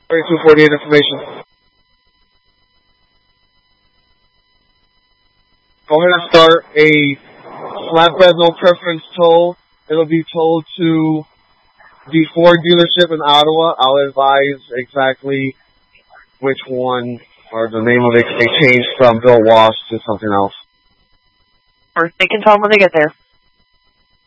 3248 information. Go ahead and start a flatbed no preference tow. It'll be towed to the Ford dealership in Ottawa. I'll advise exactly which one or the name of it. They changed from Bill Walsh to something else. Or they can tell them when they get there.